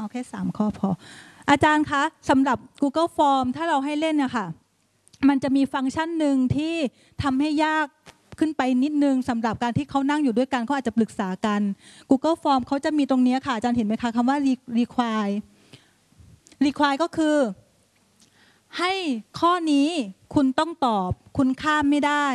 เอาแค่3ข้อพออาจารย์คะสำหรับ Google Form ถ้าเราให้เล่นเนี่ยค่ะมันจะมีฟังก์ชันหนึ่งที่ทำให้ยากขึ้นไปนิดนึงสำหรับการที่เขานั่งอยู่ด้วยกันเขาอาจจะปรึกษากัน Google Form เขาจะมีตรงนี้ค่ะอาจารย์เห็นไหมคะคำว่า require ก็คือให้ข้อนี้คุณต้องตอบคุณข้ามไม่ได้